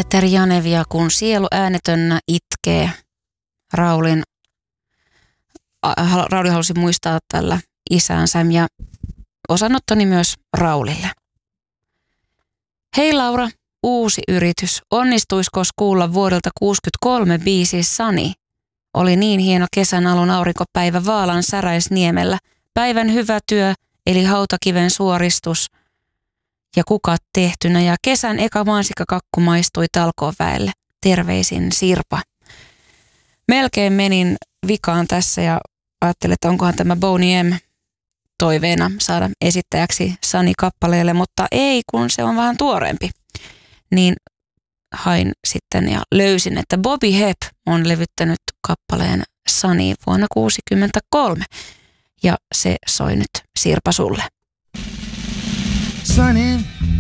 Terjanevia, kun sielu äänetönnä itkee. Rauli halusi muistaa tällä isäänsä ja osanottoni myös Raulille. Hei Laura, uusi yritys. Onnistuisko kuulla vuodelta 63 biisi Sani? Oli niin hieno kesän alun aurinkopäivä Vaalan Säräisniemellä. Päivän hyvä työ, eli hautakiven suoristus ja kukat tehtynä. Ja kesän eka mansikkakakku maistui talkooväelle. Terveisin Sirpa. Melkein menin vikaan tässä ja ajattelin, että onkohan tämä Boney M toiveena saada esittäjäksi Sani-kappaleelle, mutta ei, kun se on vähän tuoreempi. Niin hain sitten ja löysin, että Bobby Hebb on levyttänyt kappaleen Sani vuonna 1963. Ja se soi nyt Sirpa sulle. Sunny,